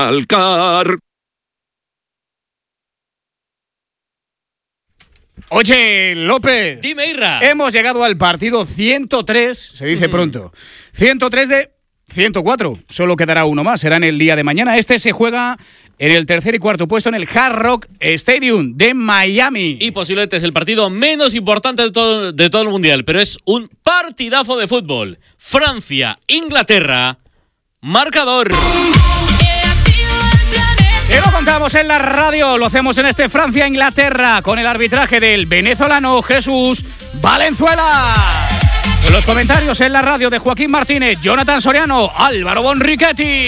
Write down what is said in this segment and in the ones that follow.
Alcar. Oye, López. Dime, Irra. Hemos llegado al partido 103, se dice pronto. 103 de 104. Solo quedará uno más, será en el día de mañana. Este se juega en el tercer y cuarto puesto en el Hard Rock Stadium de Miami. Y posiblemente es el partido menos importante de todo el Mundial, pero es un partidazo de fútbol. Francia, Inglaterra, marcador. Te lo contamos en la radio, lo hacemos en este Francia-Inglaterra con el arbitraje del venezolano Jesús Valenzuela. En los comentarios en la radio de Joaquín Martínez, Jonathan Soriano, Álvaro Bonrichetti.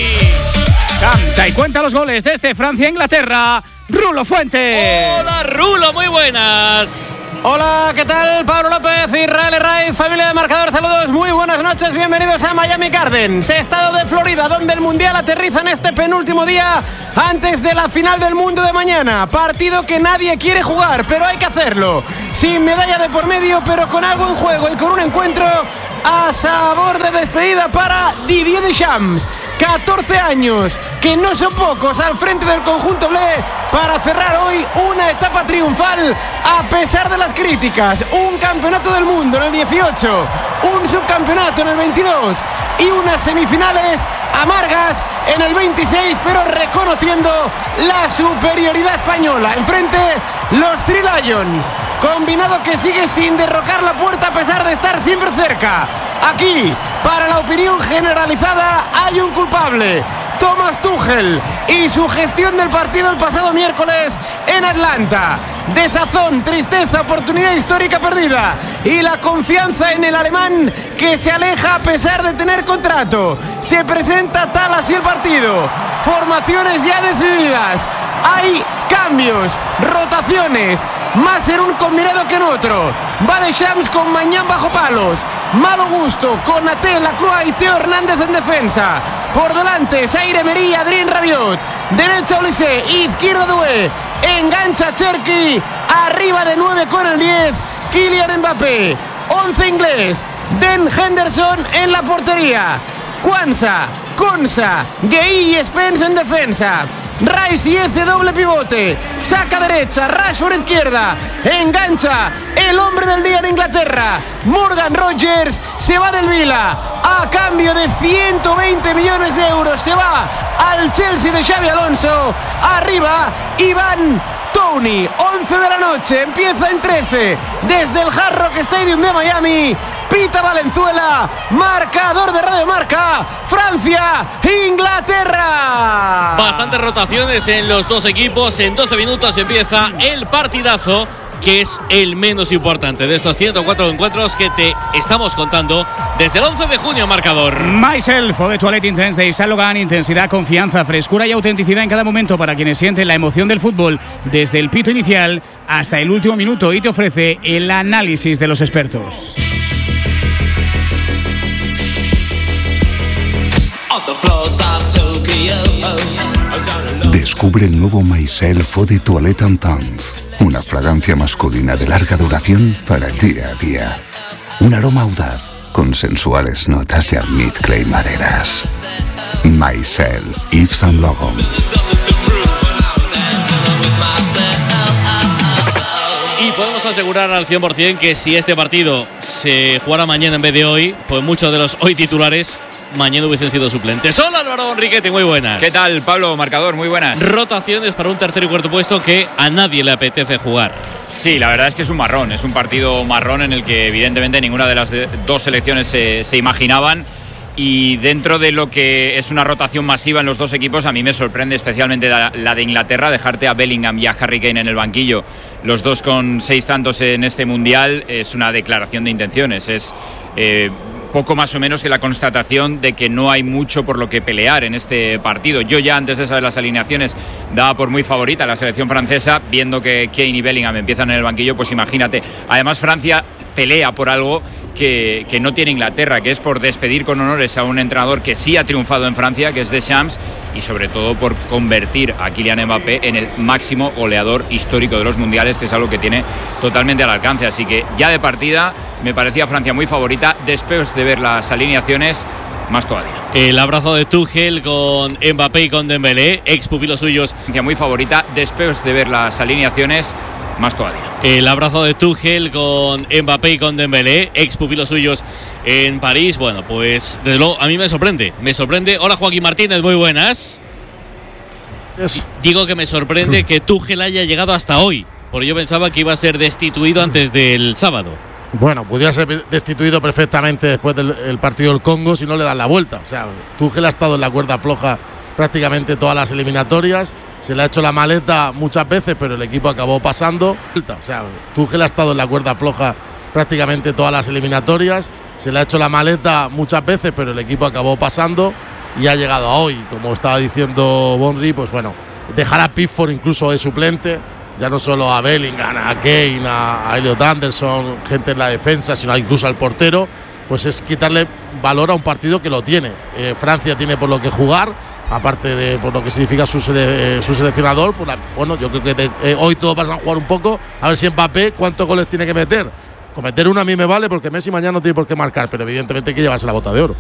Canta y cuenta los goles de este Francia-Inglaterra, Rulo Fuentes. Hola, Rulo, muy buenas. Hola, ¿qué tal? Pablo López, Israel Herray, familia de Marcador, saludos, muy buenas noches, bienvenidos a Miami Gardens, estado de Florida, donde el Mundial aterriza en este penúltimo día antes de la final del mundo de mañana. Partido que nadie quiere jugar, pero hay que hacerlo. Sin medalla de por medio, pero con algo en juego y con un encuentro a sabor de despedida para Didier Deschamps. 14 años, que no son pocos, al frente del conjunto bleu para cerrar hoy una etapa triunfal a pesar de las críticas. Un campeonato del mundo en el 18, un subcampeonato en el 22 y unas semifinales amargas en el 26, pero reconociendo la superioridad española. Enfrente, los Three Lions, combinado que sigue sin derrocar la puerta a pesar de estar siempre cerca. Aquí, para la opinión generalizada, hay un culpable: Thomas Tuchel y su gestión del partido el pasado miércoles en Atlanta. Desazón, tristeza, oportunidad histórica perdida y la confianza en el alemán que se aleja a pesar de tener contrato. Se presenta tal así el partido. Formaciones ya decididas. Hay cambios, rotaciones, más en un combinado que en otro. Va Deschamps con Mañán bajo palos. Malo gusto con Ate, Lacroix y Teo Hernández en defensa. Por delante, Zaire Emery y Adrien Rabiot. Derecha Olise, izquierda Doué. Engancha Cherki. Arriba de 9 con el 10. Kylian Mbappé. 11 inglés. Den Henderson en la portería. Kwanza, Konsa, Gueye y Spence en defensa. Rice y F doble pivote. Saca derecha, Rashford izquierda. Engancha el hombre del día en Inglaterra, Morgan Rogers. Se va del Vila a cambio de 120 millones de euros. Se va al Chelsea de Xabi Alonso. Arriba Iván Toney. 11 de la noche, empieza en 13 desde el Hard Rock Stadium de Miami. Pita Valenzuela, marcador de Radio Marca. Francia, Inglaterra. Bastantes rotaciones en los dos equipos. En 12 minutos empieza el partidazo, que es el menos importante de estos 104 encuentros que te estamos contando desde el 11 de junio, marcador. Myself, Eau de Toilette Intense de Yves Saint Laurent. Intensidad, confianza, frescura y autenticidad en cada momento para quienes sienten la emoción del fútbol desde el pito inicial hasta el último minuto, y te ofrece el análisis de los expertos. Descubre el nuevo Myself Eau de Toilette Intense, una fragancia masculina de larga duración para el día a día. Un aroma audaz con sensuales notas de almizcle y maderas. Myself, Yves Saint Laurent. Y podemos asegurar al 100% que si este partido se jugara mañana en vez de hoy, pues muchos de los hoy titulares mañana hubiesen sido suplentes. Hola, Álvaro Bonrichetti, muy buenas. ¿Qué tal, Pablo Marcador? Muy buenas. Rotaciones para un tercer y cuarto puesto que a nadie le apetece jugar. Sí, la verdad es que es un marrón, es un partido marrón en el que evidentemente ninguna de las dos selecciones se imaginaban. Y dentro de lo que es una rotación masiva en los dos equipos, a mí me sorprende especialmente la de Inglaterra, dejarte a Bellingham y a Harry Kane en el banquillo, los dos con 6 tantos en este Mundial. Es una declaración de intenciones, es poco más o menos que la constatación de que no hay mucho por lo que pelear en este partido. Yo ya antes de saber las alineaciones daba por muy favorita a la selección francesa, viendo que Kane y Bellingham empiezan en el banquillo, pues imagínate. Además, Francia pelea por algo que no tiene Inglaterra, que es por despedir con honores a un entrenador que sí ha triunfado en Francia, que es Deschamps, y sobre todo por convertir a Kylian Mbappé en el máximo goleador histórico de los mundiales, que es algo que tiene totalmente al alcance. Así que ya de partida me parecía Francia muy favorita. Después de ver las alineaciones, más todavía. El abrazo de Tuchel con Mbappé y con Dembélé, ex pupilos suyos. Muy favorita después de ver las alineaciones, más todavía. El abrazo de Tuchel con Mbappé y con Dembélé, ex pupilos suyos en París. Bueno, pues desde luego a mí me sorprende. Hola Joaquín Martínez, muy buenas. Digo que me sorprende que Tuchel haya llegado hasta hoy, porque yo pensaba que iba a ser destituido antes del sábado. Bueno, podría ser destituido perfectamente después del partido del Congo si no le dan la vuelta. O sea, Tuchel ha estado en la cuerda floja prácticamente todas las eliminatorias. Se le ha hecho la maleta muchas veces, pero el equipo acabó pasando. O sea, Tuchel ha estado en la cuerda floja prácticamente todas las eliminatorias. Se le ha hecho la maleta muchas veces, pero el equipo acabó pasando y ha llegado a hoy. Como estaba diciendo Bonri, pues bueno, dejar a Pickford incluso de suplente. Ya no solo a Bellingham, a Kane, a Elliot Anderson, gente en la defensa, sino incluso al portero, pues es quitarle valor a un partido que lo tiene. Francia tiene por lo que jugar, aparte de por lo que significa su seleccionador. Bueno, yo creo que hoy todos van a jugar un poco, a ver si Mbappé cuántos goles tiene que meter. Con meter uno a mí me vale, porque Messi mañana no tiene por qué marcar, pero evidentemente hay que llevarse la bota de oro.